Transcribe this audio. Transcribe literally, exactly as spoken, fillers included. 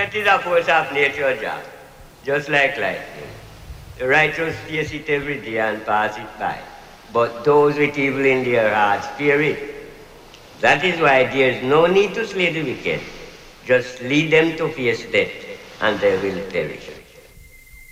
Death is a force of nature, Jack, just like lightning. The righteous face it every day and pass it by, but those with evil in their hearts fear it. That is why there is no need to slay the wicked. Just lead them to face death, and they will perish.